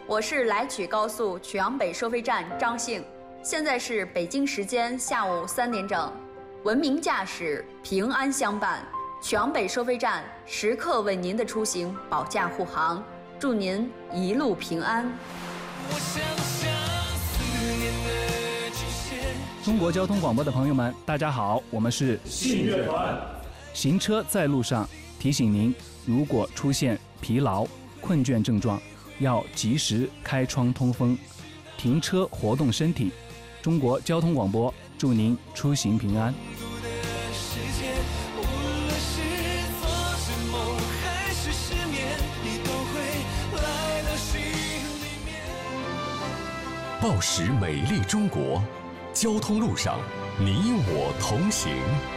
我是来曲高速曲阳北收费站张幸，现在是北京时间下午3点整。文明驾驶，平安相伴，曲阳北收费站时刻为您的出行保驾护航，祝您一路平安。 中国交通广播的朋友们，大家好，我们是信乐团。 行车在路上，提醒您，如果出现疲劳、困倦症状，要及时开窗通风，停车活动身体。中国交通广播祝您出行平安。 报时美丽中国，交通路上你我同行。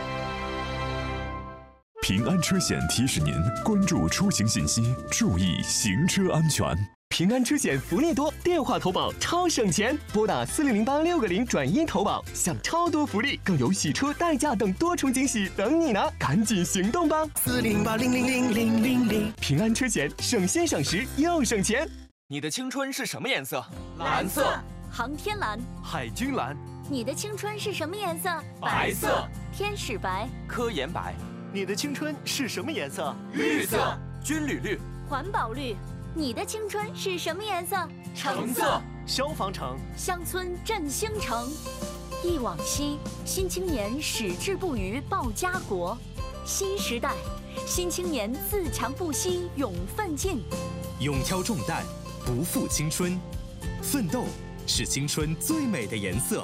平安车险提示您关注出行信息，注意行车安全。 平安车险福利多，电话投保超省钱，拨打4008-6个0转1投保，享超多福利，更有洗车、代驾等多重惊喜等你呢！赶紧行动吧！4008000000。平安车险，省心省时又省钱。 你的青春是什么颜色？ 蓝色。航天蓝。 海军蓝。 你的青春是什么颜色？ 白色。 天使白。 科研白。 你的青春是什么颜色？ 绿色。军旅绿。 环保绿。你的青春是什么颜色？ 橙色。 消防橙。 乡村振兴城。忆往昔，新青年矢志不渝报家国。新时代，新青年自强不息勇奋进。 勇挑重担，不负青春，奋斗是青春最美的颜色。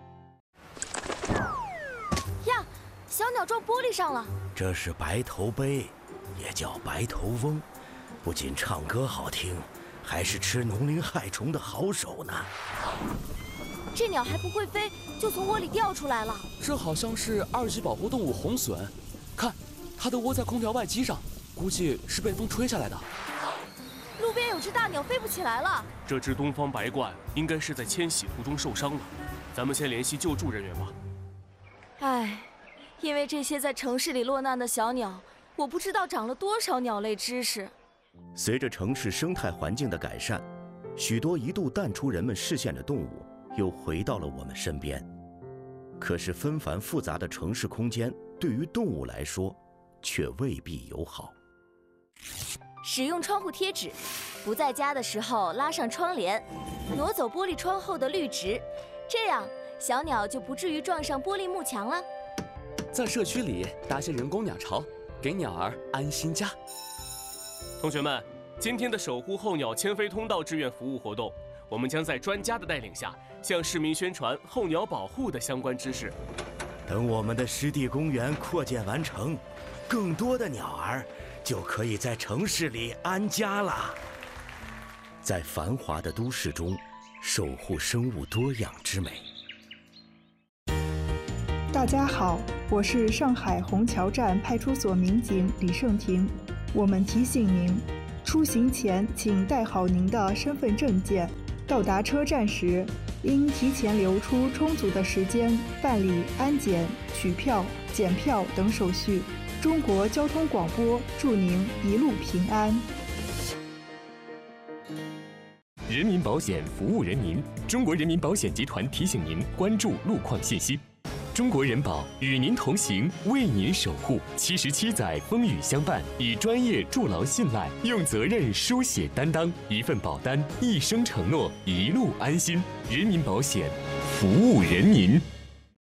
呀，小鸟撞玻璃上了。 这是白头鹎，也叫白头翁，不仅唱歌好听，还是吃农林害虫的好手呢。 这鸟还不会飞，就从窝里掉出来了。 这好像是2级保护动物红隼，看，它的窝在空调外机上，估计是被风吹下来的。 路边有只大鸟飞不起来了。 这只东方白鹳应该是在迁徙途中受伤了，咱们先联系救助人员吧。 唉，因为这些在城市里落难的小鸟，我不知道长了多少鸟类知识。 随着城市生态环境的改善，许多一度淡出人们视线的动物又回到了我们身边。可是纷繁复杂的城市空间对于动物来说却未必友好。 使用窗户贴纸，不在家的时候拉上窗帘，挪走玻璃窗后的绿植，这样小鸟就不至于撞上玻璃幕墙了。 在社区里搭些人工鸟巢，给鸟儿安心家。同学们，今天的守护候鸟迁飞通道志愿服务活动，我们将在专家的带领下，向市民宣传候鸟保护的相关知识。 等我们的湿地公园扩建完成，更多的鸟儿就可以在城市里安家了。在繁华的都市中，守护生物多样之美。 大家好，我是上海虹桥站派出所民警李胜婷。我们提醒您，出行前请带好您的身份证件，到达车站时应提前留出充足的时间办理安检、取票、检票等手续。中国交通广播祝您一路平安。 人民保险服务人民，中国人民保险集团提醒您关注路况信息。中国人保与您同行，为您守护。77载风雨相伴，以专业筑牢信赖，用责任书写担当，一份保单，一生承诺，一路安心。人民保险，服务人民。